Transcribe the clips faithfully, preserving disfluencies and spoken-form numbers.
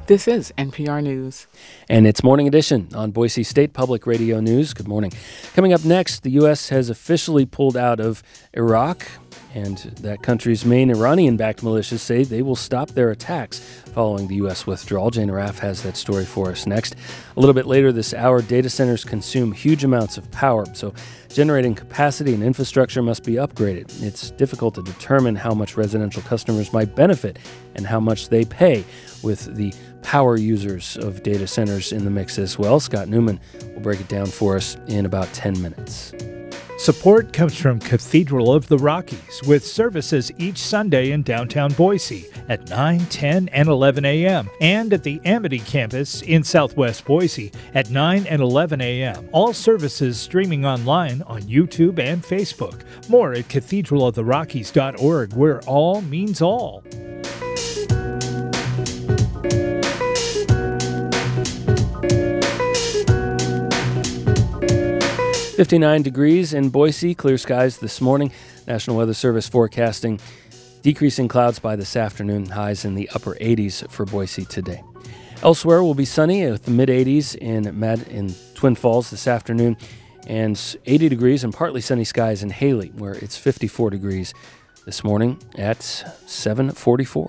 This is N P R News. And it's Morning Edition on Boise State Public Radio News. Good morning. Coming up next, the U S has officially pulled out of Iraq, and that country's main Iranian-backed militias say they will stop their attacks following the U S withdrawal. Jane Arraf has that story for us next. A little bit later this hour, data centers consume huge amounts of power, so generating capacity and infrastructure must be upgraded. It's difficult to determine how much residential customers might benefit and how much they pay, with the power users of data centers in the mix as well. Scott Newman will break it down for us in about ten minutes. Support comes from Cathedral of the Rockies, with services each Sunday in downtown Boise at nine, ten, and eleven a.m. and at the Amity campus in southwest Boise at nine and eleven a.m. All services streaming online on YouTube and Facebook. More at cathedral of the rockies dot org, where all means all. fifty-nine degrees in Boise, clear skies this morning. National Weather Service forecasting decreasing clouds by this afternoon, highs in the upper eighties for Boise today. Elsewhere will be sunny with the mid-eighties in Mad in Twin Falls this afternoon, and eighty degrees and partly sunny skies in Haley, where it's fifty-four degrees this morning at seven forty-four.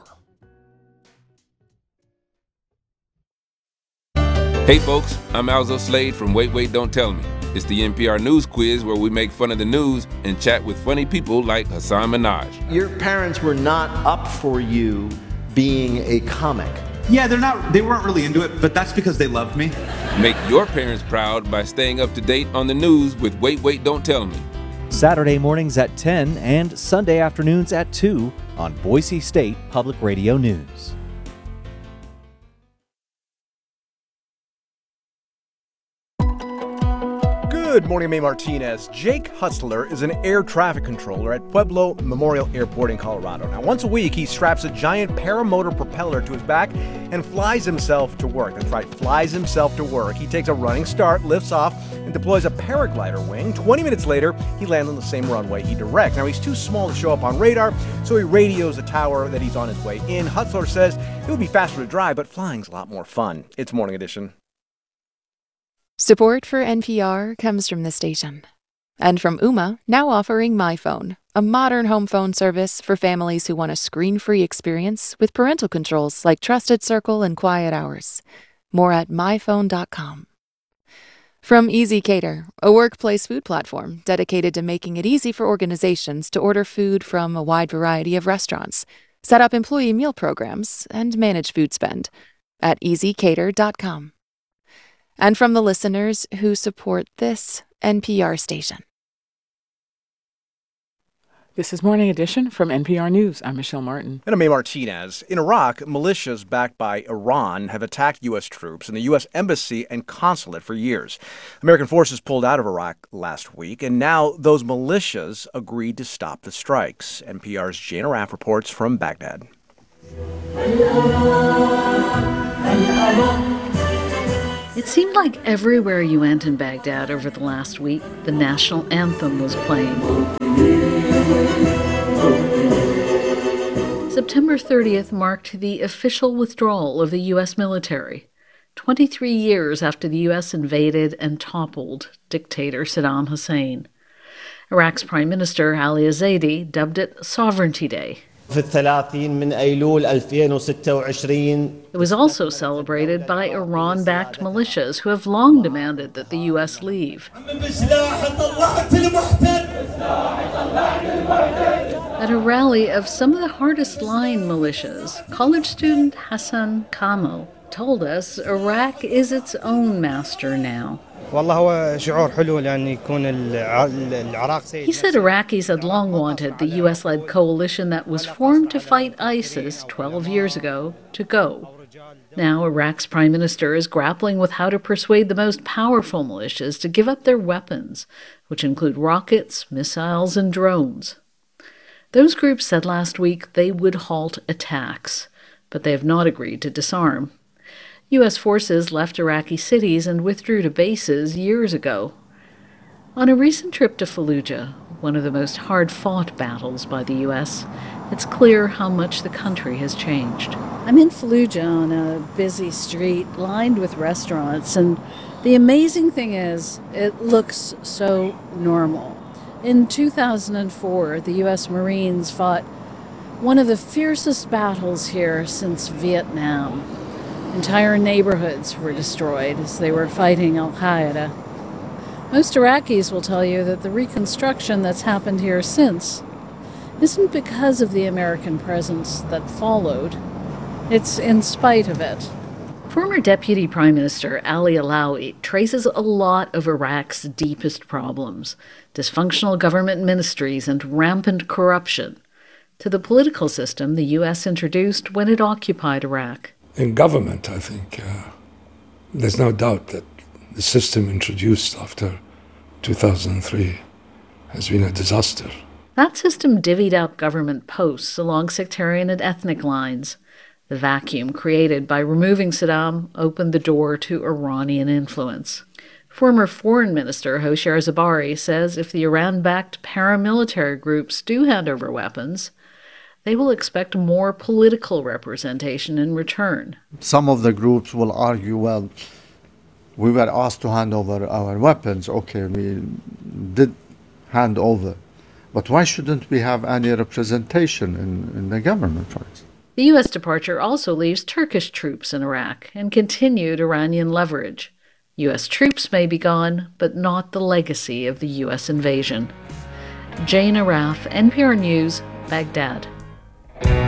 Hey folks, I'm Alzo Slade from Wait Wait Don't Tell Me. It's the N P R News Quiz, where we make fun of the news and chat with funny people like Hassan Minaj. Your parents were not up for you being a comic. Yeah, they're not. They weren't really into it, but that's because they loved me. Make your parents proud by staying up to date on the news with Wait Wait Don't Tell Me. Saturday mornings at ten and Sunday afternoons at two on Boise State Public Radio News. Good morning, I'm A. Martinez. Jake Hutzler is an air traffic controller at Pueblo Memorial Airport in Colorado. Now, once a week, he straps a giant paramotor propeller to his back and flies himself to work. That's right, flies himself to work. He takes a running start, lifts off, and deploys a paraglider wing. twenty minutes later, he lands on the same runway he directs. Now, he's too small to show up on radar, so he radios the tower that he's on his way in. Hutzler says it would be faster to drive, but flying's a lot more fun. It's Morning Edition. Support for N P R comes from the station. And from Ooma, now offering MyPhone, a modern home phone service for families who want a screen-free experience with parental controls like Trusted Circle and Quiet Hours. More at my phone dot com. From Easy Cater, a workplace food platform dedicated to making it easy for organizations to order food from a wide variety of restaurants, set up employee meal programs, and manage food spend at easy cater dot com. And from the listeners who support this N P R station. This is Morning Edition from N P R News. I'm Michelle Martin. And I'm A. Martinez. In Iraq, militias backed by Iran have attacked U S troops and the U S embassy and consulate for years. American forces pulled out of Iraq last week, and now those militias agreed to stop the strikes. N P R's Jane Arraf reports from Baghdad. It seemed like everywhere you went in Baghdad over the last week, the national anthem was playing. September thirtieth marked the official withdrawal of the U S military, twenty-three years after the U S invaded and toppled dictator Saddam Hussein. Iraq's Prime Minister Ali Zaidi dubbed it Sovereignty Day. It was also celebrated by Iran-backed militias who have long demanded that the U S leave. At a rally of some of the hardest-line militias, college student Hassan Kamel told us Iraq is its own master now. He said Iraqis had long wanted the U S-led coalition that was formed to fight ISIS twelve years ago to go. Now Iraq's prime minister is grappling with how to persuade the most powerful militias to give up their weapons, which include rockets, missiles, and drones. Those groups said last week they would halt attacks, but they have not agreed to disarm. U S forces left Iraqi cities and withdrew to bases years ago. On a recent trip to Fallujah, one of the most hard-fought battles by the U S, it's clear how much the country has changed. I'm in Fallujah on a busy street lined with restaurants, and the amazing thing is, it looks so normal. In two thousand four, the U S Marines fought one of the fiercest battles here since Vietnam. Entire neighborhoods were destroyed as they were fighting Al-Qaeda. Most Iraqis will tell you that the reconstruction that's happened here since isn't because of the American presence that followed. It's in spite of it. Former Deputy Prime Minister Ali Alawi traces a lot of Iraq's deepest problems, dysfunctional government ministries and rampant corruption, to the political system the U S introduced when it occupied Iraq. In government, I think, uh, there's no doubt that the system introduced after two thousand three has been a disaster. That system divvied up government posts along sectarian and ethnic lines. The vacuum created by removing Saddam opened the door to Iranian influence. Former Foreign Minister Hoshyar Zebari says if the Iran-backed paramilitary groups do hand over weapons, they will expect more political representation in return. Some of the groups will argue, well, we were asked to hand over our weapons. Okay, we did hand over. But why shouldn't we have any representation in, in the government, for instance? The U S departure also leaves Turkish troops in Iraq and continued Iranian leverage. U S troops may be gone, but not the legacy of the U S invasion. Jane Araf, N P R News, Baghdad.